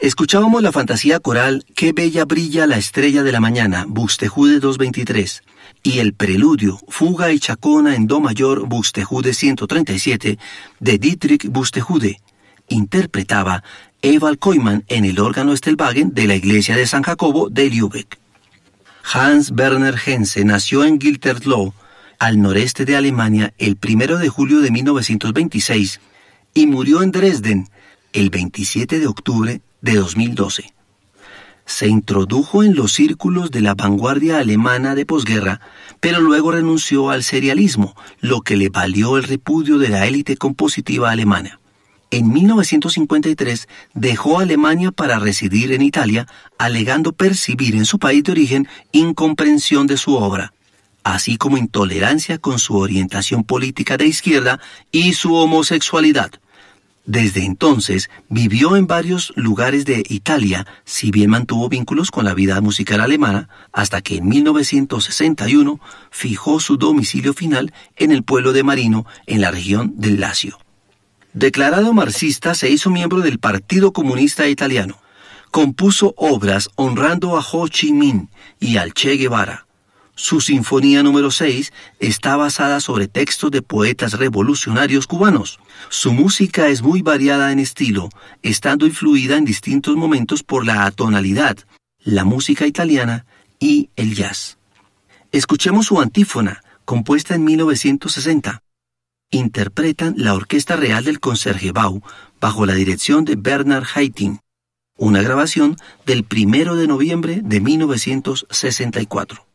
Escuchábamos la fantasía coral Qué bella brilla la estrella de la mañana, Buxtehude 223, y el preludio Fuga y Chacona en do mayor, Buxtehude 137, de Dietrich Buxtehude. Interpretaba Ewald Koyman en el órgano Stellwagen de la iglesia de San Jacobo de Lübeck. Hans Werner Henze nació en Gütersloh, al noreste de Alemania, el 1 de julio de 1926 y murió en Dresden el 27 de octubre de 2012. Se introdujo en los círculos de la vanguardia alemana de posguerra, pero luego renunció al serialismo, lo que le valió el repudio de la élite compositiva alemana. En 1953 dejó Alemania para residir en Italia, alegando percibir en su país de origen incomprensión de su obra, así como intolerancia con su orientación política de izquierda y su homosexualidad. Desde entonces vivió en varios lugares de Italia, si bien mantuvo vínculos con la vida musical alemana, hasta que en 1961 fijó su domicilio final en el pueblo de Marino, en la región del Lacio. Declarado marxista, se hizo miembro del Partido Comunista Italiano. Compuso obras honrando a Ho Chi Minh y al Che Guevara. Su Sinfonía número 6 está basada sobre textos de poetas revolucionarios cubanos. Su música es muy variada en estilo, estando influida en distintos momentos por la atonalidad, la música italiana y el jazz. Escuchemos su antífona, compuesta en 1960. Interpretan la Orquesta Real del Concertgebouw bajo la dirección de Bernhard Haitink, una grabación del 1 de noviembre de 1964.